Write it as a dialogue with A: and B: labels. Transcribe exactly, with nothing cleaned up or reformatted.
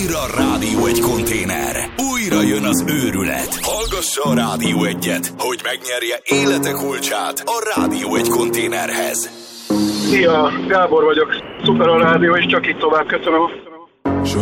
A: Újra Rádió egy konténer. Újra jön az őrület. Hallgassa a Rádió egyet, hogy megnyerje élete kulcsát a Rádió egy konténerhez.
B: Szia, Gábor vagyok. Szuper a rádió, és csak itt tovább. Köszönöm.